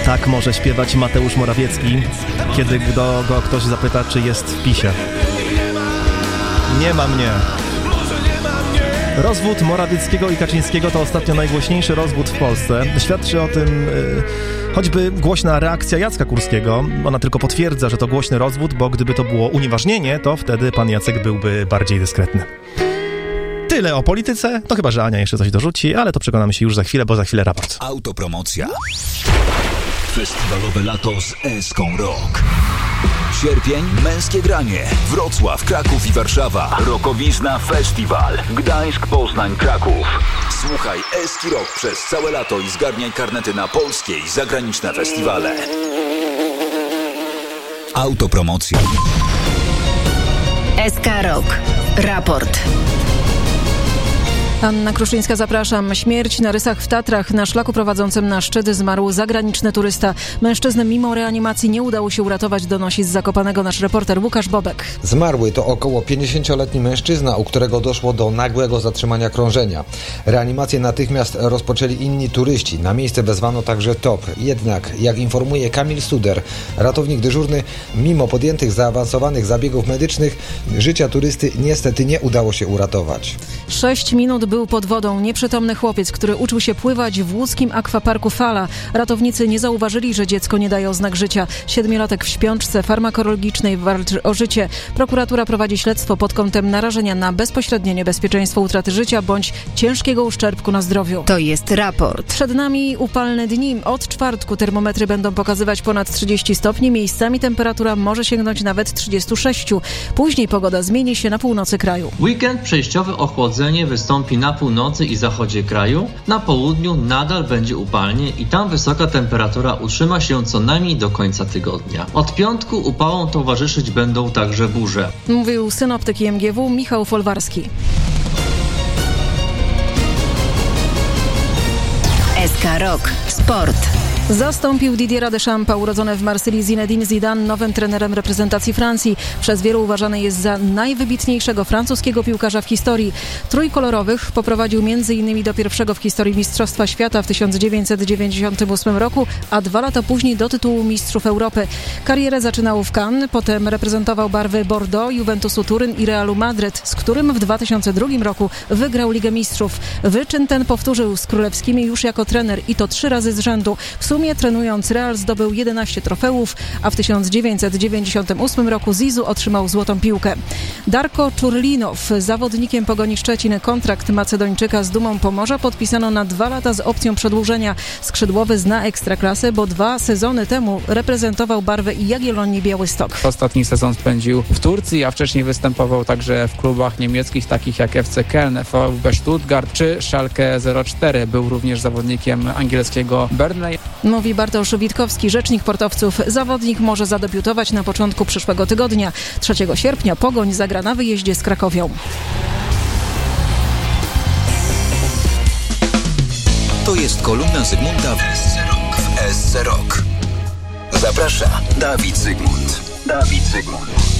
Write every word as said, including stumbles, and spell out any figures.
Tak może śpiewać Mateusz Morawiecki, kiedy go, go ktoś zapyta, czy jest w PiSie. Nie ma mnie. Rozwód Morawieckiego i Kaczyńskiego to ostatnio najgłośniejszy rozwód w Polsce. Świadczy o tym yy, choćby głośna reakcja Jacka Kurskiego. Ona tylko potwierdza, że to głośny rozwód, bo gdyby to było unieważnienie, to wtedy pan Jacek byłby bardziej dyskretny. Tyle o polityce, to chyba, że Ania jeszcze coś dorzuci, ale to przekonamy się już za chwilę, bo za chwilę raport. Autopromocja. Festiwalowe lato z Eską Rock. Sierpień, męskie granie. Wrocław, Kraków i Warszawa. Rokowizna Festiwal. Gdańsk, Poznań, Kraków. Słuchaj Eski Rock przez całe lato i zgarniaj karnety na polskie i zagraniczne festiwale. Autopromocja. S K Rock. Raport. Anna Kruszyńska, zapraszam. Śmierć na Rysach w Tatrach. Na szlaku prowadzącym na szczyt zmarł zagraniczny turysta. Mężczyznę mimo reanimacji nie udało się uratować, donosi z Zakopanego nasz reporter Łukasz Bobek. Zmarły to około pięćdziesięcioletni mężczyzna, u którego doszło do nagłego zatrzymania krążenia. Reanimację natychmiast rozpoczęli inni turyści. Na miejsce wezwano także T O P. Jednak, jak informuje Kamil Suder, ratownik dyżurny, mimo podjętych zaawansowanych zabiegów medycznych, życia turysty niestety nie udało się uratować. Sześć minut był pod wodą nieprzytomny chłopiec, który uczył się pływać w łódzkim akwaparku Fala. Ratownicy nie zauważyli, że dziecko nie daje oznak życia. Siedmiolatek w śpiączce farmakologicznej walczy o życie. Prokuratura prowadzi śledztwo pod kątem narażenia na bezpośrednie niebezpieczeństwo utraty życia bądź ciężkiego uszczerbku na zdrowiu. To jest raport. Przed nami upalne dni. Od czwartku termometry będą pokazywać ponad trzydzieści stopni. Miejscami temperatura może sięgnąć nawet trzydzieści sześć. Później pogoda zmieni się na północy kraju. Weekend przejściowe ochłodzenie wystąpi na północy i zachodzie kraju. Na południu nadal będzie upalnie i tam wysoka temperatura utrzyma się co najmniej do końca tygodnia. Od piątku upałom towarzyszyć będą także burze. Mówił synoptyk I M G W Michał Folwarski. S K Rock. Sport. Zastąpił Didiera Deschampa, urodzony w Marsylii Zinedine Zidane, nowym trenerem reprezentacji Francji. Przez wielu uważany jest za najwybitniejszego francuskiego piłkarza w historii. Trójkolorowych poprowadził między innymi do pierwszego w historii Mistrzostwa Świata w tysiąc dziewięćset dziewięćdziesiątym ósmym roku, a dwa lata później do tytułu Mistrzów Europy. Karierę zaczynał w Cannes, potem reprezentował barwy Bordeaux, Juventusu Turyn i Realu Madryt, z którym w dwa tysiące drugim roku wygrał Ligę Mistrzów. Wyczyn ten powtórzył z królewskimi już jako trener i to trzy razy z rzędu. W sumie trenując Real zdobył jedenaście trofeów, a w tysiąc dziewięćset dziewięćdziesiątym ósmym roku Zizu otrzymał złotą piłkę. Darko Czurlinow, zawodnikiem Pogoni Szczecin, kontrakt Macedończyka z Dumą Pomorza podpisano na dwa lata z opcją przedłużenia. Skrzydłowy zna ekstraklasę, bo dwa sezony temu reprezentował barwę Jagiellonii Białystok. Ostatni sezon spędził w Turcji, a wcześniej występował także w klubach niemieckich takich jak F C Köln, VfB Stuttgart czy Schalke zero cztery. Był również zawodnikiem angielskiego Burnley. Mówi Bartosz Witkowski, rzecznik portowców. Zawodnik może zadebiutować na początku przyszłego tygodnia. trzeciego sierpnia Pogoń zagra na wyjeździe z Krakowią. To jest kolumna Zygmunta w S C Rock. Zaprasza Dawid Zygmunt. Dawid Zygmunt.